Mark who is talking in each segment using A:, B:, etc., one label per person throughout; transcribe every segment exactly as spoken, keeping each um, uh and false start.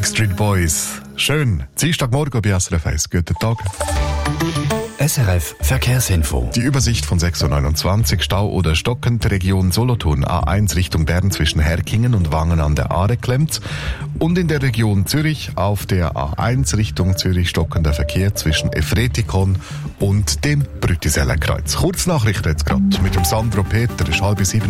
A: Backstreet Boys. Schön. Dienstagmorgen bei S R F eins. Guten Tag.
B: S R F Verkehrsinfo.
A: Die Übersicht von sechs Uhr neunundzwanzig, Stau oder stockend, Region Solothurn, A eins Richtung Bern zwischen Herkingen und Wangen an der Aare klemmt. Und in der Region Zürich auf der A eins Richtung Zürich stockender Verkehr zwischen Efretikon und dem Brütisellenkreuz. Kurznachrichten jetzt gerade mit dem Sandro Peter, ist halb sieben.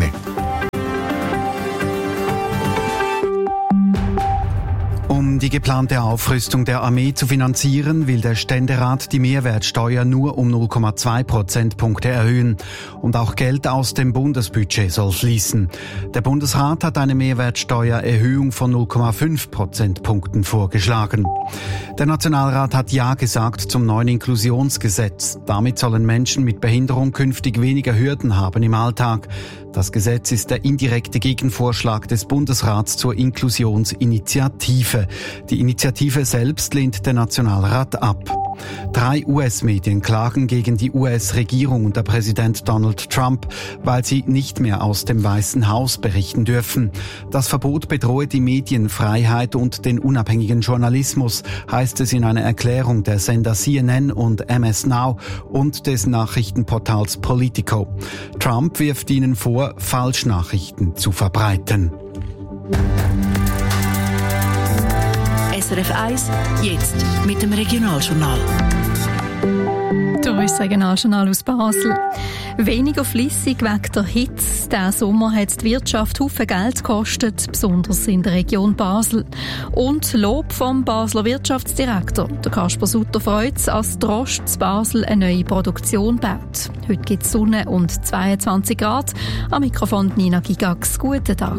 C: Um die geplante Aufrüstung der Armee zu finanzieren, will der Ständerat die Mehrwertsteuer nur um null Komma zwei Prozentpunkte erhöhen. Und auch Geld aus dem Bundesbudget soll fließen. Der Bundesrat hat eine Mehrwertsteuererhöhung von null Komma fünf Prozentpunkten vorgeschlagen. Der Nationalrat hat Ja gesagt zum neuen Inklusionsgesetz. Damit sollen Menschen mit Behinderung künftig weniger Hürden haben im Alltag. Das Gesetz ist der indirekte Gegenvorschlag des Bundesrats zur Inklusionsinitiative. Die Initiative selbst lehnt der Nationalrat ab. Drei U S-Medien klagen gegen die U S-Regierung unter Präsident Donald Trump, weil sie nicht mehr aus dem Weißen Haus berichten dürfen. Das Verbot bedrohe die Medienfreiheit und den unabhängigen Journalismus, heißt es in einer Erklärung der Sender C N N und M S Now und des Nachrichtenportals Politico. Trump wirft ihnen vor, Falschnachrichten zu verbreiten.
D: S R F eins, jetzt mit dem Regionaljournal.
E: Hier ist das Regionaljournal aus Basel. Weniger flüssig wegen der Hitze. Diesen Sommer hat die Wirtschaft Haufen Geld gekostet, besonders in der Region Basel. Und Lob vom Basler Wirtschaftsdirektor. Der Kasper Sutter freut sich, als Drost in Basel eine neue Produktion baut. Heute gibt es Sonne und zweiundzwanzig Grad. Am Mikrofon Nina Gigax. Guten Tag.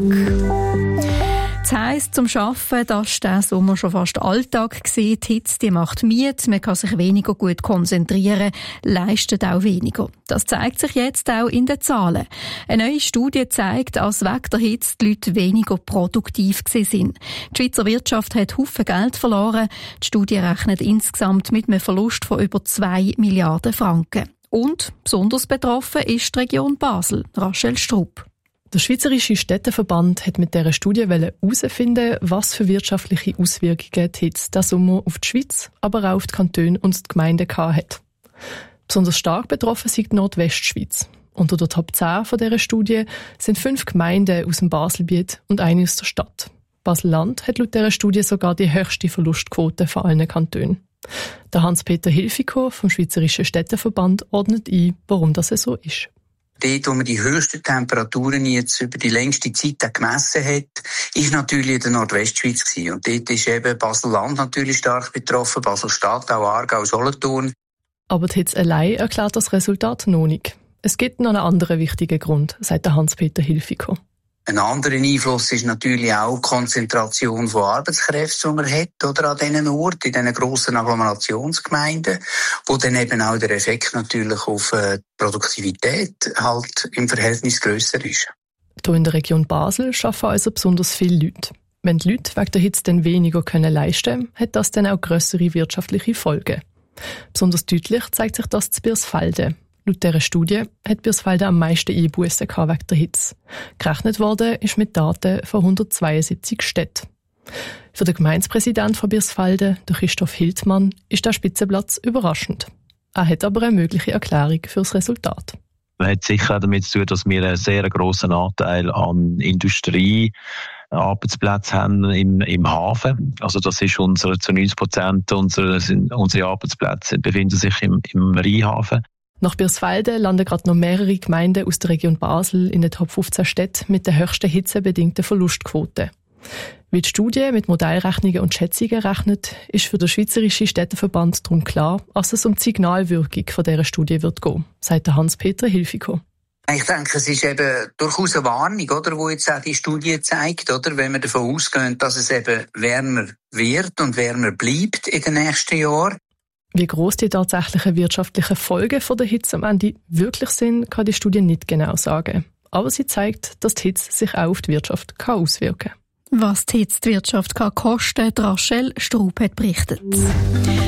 E: Das heisst, zum Arbeiten, das war diesen Sommer schon fast Alltag gewesen. Die Hitze, die macht müde, man kann sich weniger gut konzentrieren, leistet auch weniger. Das zeigt sich jetzt auch in den Zahlen. Eine neue Studie zeigt, dass wegen der Hitze die Leute weniger produktiv gewesen sind. Die Schweizer Wirtschaft hat Haufen Geld verloren. Die Studie rechnet insgesamt mit einem Verlust von über zwei Milliarden Franken. Und besonders betroffen ist die Region Basel. Rachel Strupp.
F: Der Schweizerische Städteverband hat mit dieser Studie herausfinden, was für wirtschaftliche Auswirkungen die Hitze diesen Sommer auf die Schweiz, aber auch auf die Kantone und die Gemeinden hat. Besonders stark betroffen sind die Nordwestschweiz. Unter der Top zehn von dieser Studie sind fünf Gemeinden aus dem Baselgebiet und eine aus der Stadt. Basel-Land hat laut dieser Studie sogar die höchste Verlustquote von allen Kantonen. Der Hans-Peter Hilfiger vom Schweizerischen Städteverband ordnet ein, warum das so ist.
G: Dort, wo man die höchsten Temperaturen jetzt über die längste Zeit gemessen hat, ist natürlich in der Nordwestschweiz gewesen. Und dort ist eben Basel-Land natürlich stark betroffen, Basel-Stadt, auch Aargau, Solothurn.
F: Aber die Hitze allein erklärt das Resultat noch nicht. Es gibt noch einen anderen wichtigen Grund, sagt der Hans-Peter Hilfiger.
G: Ein anderer Einfluss ist natürlich auch die Konzentration von Arbeitskräften, die man hat, oder an diesen Orten, in diesen grossen Agglomerationsgemeinden, wo dann eben auch der Effekt natürlich auf die Produktivität halt im Verhältnis grösser ist.
F: Hier in der Region Basel arbeiten also besonders viele Leute. Wenn die Leute wegen der Hitze dann weniger können leisten können, hat das dann auch grössere wirtschaftliche Folgen. Besonders deutlich zeigt sich das in Birsfelden. Laut dieser Studie hat Birsfelden am meisten Einbussen wegen der Hitze. Gerechnet worden ist mit Daten von hundertzweiundsiebzig Städten. Für den Gemeindepräsidenten von Birsfelden, der Christoph Hildmann, ist der Spitzenplatz überraschend. Er hat aber eine mögliche Erklärung für das Resultat.
H: Das hat sicher damit zu tun, dass wir einen sehr grossen Anteil an Industrie Arbeitsplätze haben im, im Hafen. Also das ist unsere, zu neunzig Prozent unserer, unsere Arbeitsplätze befinden sich im, im Rheinhafen.
F: Nach Birsfelden landen gerade noch mehrere Gemeinden aus der Region Basel in den Top fünfzehn Städten mit der höchsten hitzebedingten Verlustquote. Wie die Studie mit Modellrechnungen und Schätzungen rechnet, ist für den Schweizerischen Städteverband darum klar, dass es um die Signalwirkung von dieser Studie wird gehen, sagt Hans-Peter Hilfiger.
G: Ich denke, es ist eben durchaus eine Warnung, oder, wo jetzt auch die Studie zeigt, oder, wenn wir davon ausgehen, dass es eben wärmer wird und wärmer bleibt in den nächsten Jahren.
F: Wie gross die tatsächlichen wirtschaftlichen Folgen von der Hitze am Ende wirklich sind, kann die Studie nicht genau sagen. Aber sie zeigt, dass die Hitze sich auch auf die Wirtschaft kann auswirken kann.
E: Was die Hitze die Wirtschaft kann kosten, Rachel Strupp hat berichtet.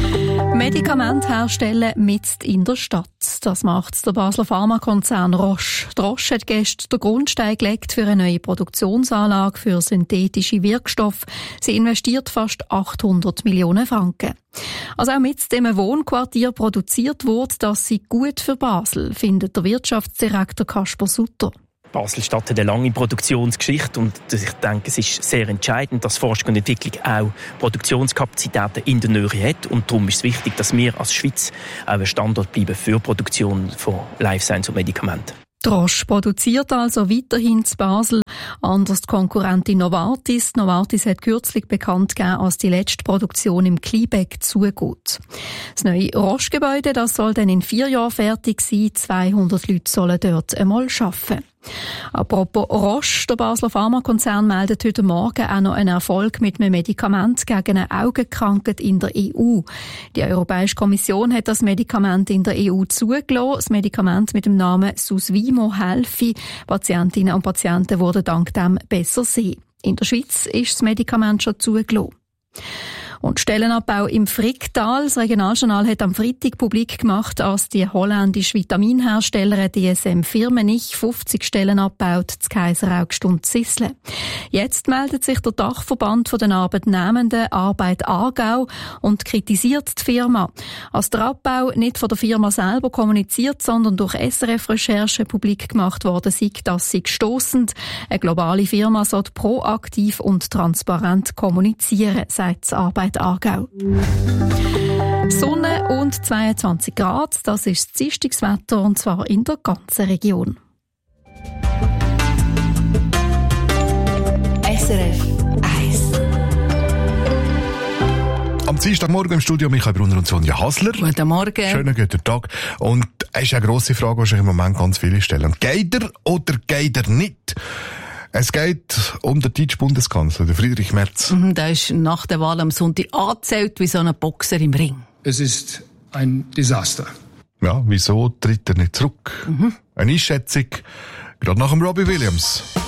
E: Medikamente herstellen mitten in der Stadt. Das macht der Basler Pharmakonzern Roche. Die Roche hat gestern den Grundstein gelegt für eine neue Produktionsanlage für synthetische Wirkstoffe. Sie investiert fast achthundert Millionen Franken. Also auch mit dem Wohnquartier produziert wurde, das sei gut für Basel, findet der Wirtschaftsdirektor Kasper Sutter.
I: Basel-Stadt hat eine lange Produktionsgeschichte und ich denke, es ist sehr entscheidend, dass Forschung und Entwicklung auch Produktionskapazitäten in der Nähe hat und darum ist es wichtig, dass wir als Schweiz auch ein Standort bleiben für Produktion von Life Science und Medikamenten.
E: Die Roche produziert also weiterhin zu Basel. Anders die Konkurrentin Novartis. Novartis hat kürzlich bekannt gegeben, als die letzte Produktion im Kleebeck zugeht. Das neue Roche-Gebäude, das soll dann in vier Jahren fertig sein. zweihundert Leute sollen dort einmal arbeiten. Apropos Roche, der Basler Pharmakonzern meldet heute Morgen auch noch einen Erfolg mit einem Medikament gegen eine Augenkrankheit in der E U. Die Europäische Kommission hat das Medikament in der E U zugelassen. Das Medikament mit dem Namen Susvimo helfe. Patientinnen und Patienten wurden dank dem besser sehen. In der Schweiz ist das Medikament schon zugelassen. Und Stellenabbau im Fricktal. Das Regionaljournal hat am Freitag publik gemacht, als die holländische Vitaminherstellerin D S M Firmenich fünfzig Stellen abbaut, zu Kaiseraugst und Zisle. Jetzt meldet sich der Dachverband von den Arbeitnehmenden Arbeit Aargau und kritisiert die Firma. Als der Abbau nicht von der Firma selber kommuniziert, sondern durch S R F-Recherche publik gemacht worden sei, das sei stossend. Eine globale Firma sollte proaktiv und transparent kommunizieren, sagt das Arbeit Aargau. Sonne und zweiundzwanzig Grad, das ist das Dienstagswetter und zwar in der ganzen Region.
D: S R F eins.
A: Am Dienstagmorgen im Studio Michael Brunner und Sonja Hasler.
J: Guten Morgen.
A: Schönen guten Tag. Und es ist eine grosse Frage, die sich im Moment ganz viele stellen. Geht er oder geht er nicht? Es geht um den deutschen Bundeskanzler, den Friedrich Merz.
J: Mhm, der ist nach der Wahl am Sonntag angezählt wie so ein Boxer im Ring.
K: Es ist ein Desaster.
A: Ja, wieso tritt er nicht zurück? Mhm. Eine Einschätzung, gerade nach dem Robbie Williams.